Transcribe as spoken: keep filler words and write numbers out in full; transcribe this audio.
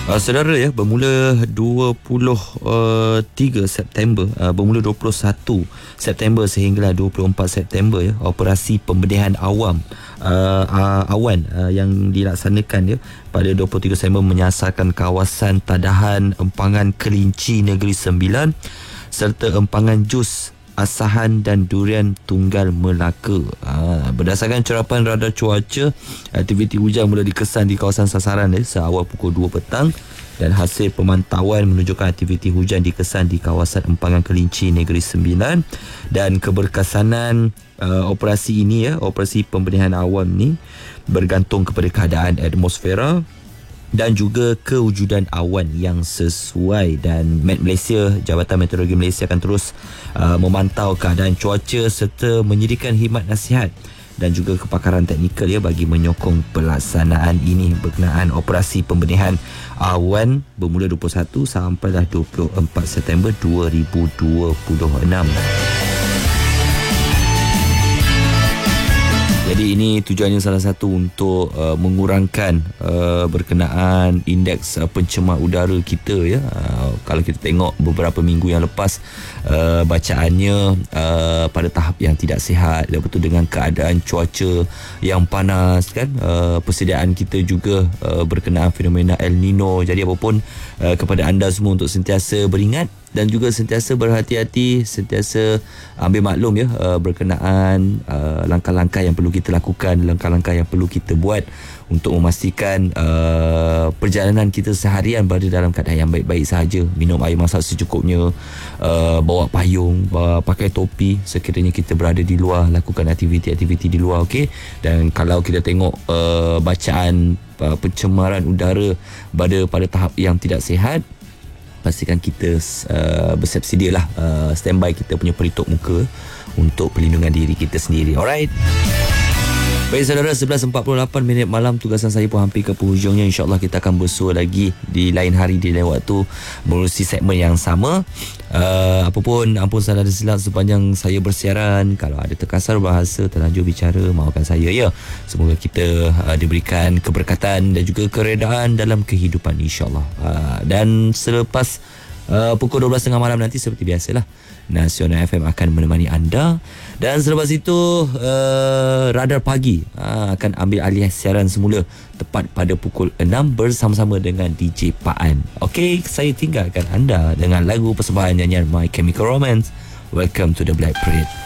Uh, saudara ya, bermula dua puluh tiga September, uh, bermula dua puluh satu September sehinggalah dua puluh empat September ya, operasi pembenihan awam uh, uh, awan uh, yang dilaksanakan ya pada dua puluh tiga September menyasarkan kawasan tadahan empangan kelinci Negeri Sembilan serta empangan jus asahan dan durian Tunggal Melaka. Ha, berdasarkan curapan radar cuaca, aktiviti hujan mula dikesan di kawasan sasaran eh, seawal pukul dua petang dan hasil pemantauan menunjukkan aktiviti hujan dikesan di kawasan empangan kelinci Negeri Sembilan dan keberkesanan uh, operasi ini ya, operasi pembenihan awam ni bergantung kepada keadaan atmosfera dan juga kewujudan awan yang sesuai. Dan Met Malaysia, Jabatan Meteorologi Malaysia akan terus uh, memantau keadaan cuaca serta menyediakan khidmat nasihat dan juga kepakaran teknikal ya bagi menyokong pelaksanaan ini berkenaan operasi pembenihan awan bermula dua puluh satu sampailah dua puluh empat September dua ribu dua puluh enam. Jadi ini tujuannya salah satu untuk uh, mengurangkan uh, berkenaan indeks uh, pencemar udara kita ya. Uh, kalau kita tengok beberapa minggu yang lepas uh, bacaannya uh, pada tahap yang tidak sihat, dan betul dengan keadaan cuaca yang panas kan, uh, persediaan kita juga uh, berkenaan fenomena El Nino. Jadi apapun uh, kepada anda semua untuk sentiasa beringat dan juga sentiasa berhati-hati, sentiasa ambil maklum ya uh, berkenaan uh, langkah-langkah yang perlu kita lakukan, langkah-langkah yang perlu kita buat untuk memastikan uh, perjalanan kita seharian berada dalam keadaan yang baik-baik sahaja. Minum air masak secukupnya, uh, bawa payung, bawa, pakai topi sekiranya kita berada di luar, lakukan aktiviti-aktiviti di luar, okey. Dan kalau kita tengok uh, bacaan uh, pencemaran udara pada pada tahap yang tidak sihat, pastikan kita uh, bersiap sedialah uh, standby kita punya pelitup muka untuk perlindungan diri kita sendiri. Alright. Baik saudara, sebelas empat puluh lapan minit malam, tugasan saya pun hampir ke penghujungnya. InsyaAllah kita akan bersua lagi di lain hari, di lain waktu, menerusi segmen yang sama. Uh, apapun, ampun salah dan silap sepanjang saya bersiaran. Kalau ada terkasar bahasa, terlanjur bicara, maafkan saya ya. Semoga kita uh, diberikan keberkatan dan juga keredaan dalam kehidupan insyaAllah. Uh, dan selepas uh, pukul dua belas tiga puluh malam nanti, seperti biasalah, Nasional F M akan menemani anda. Dan selepas itu uh, Radar Pagi uh, akan ambil alih siaran semula tepat pada pukul enam bersama-sama dengan D J Paan. Okey, saya tinggalkan anda dengan lagu persembahan nyanyian My Chemical Romance. Welcome to the Black Parade.